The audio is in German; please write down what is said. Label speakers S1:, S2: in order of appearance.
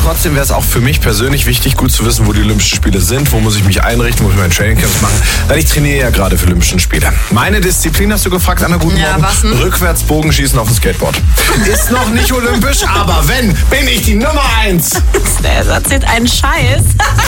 S1: trotzdem wäre es auch für mich persönlich wichtig, gut zu wissen, wo die Olympischen Spiele sind, wo muss ich mich einrichten, wo muss ich meine Trainingcamps machen, weil ich trainiere ja gerade für Olympische Spiele. Meine Disziplin hast du gefragt, Anna, guten Morgen.
S2: Was denn?
S1: Rückwärts Bogenschießen auf dem Skateboard. Ist noch nicht olympisch, aber wenn, bin ich die Nummer 1.
S2: Der erzählt einen Scheiß.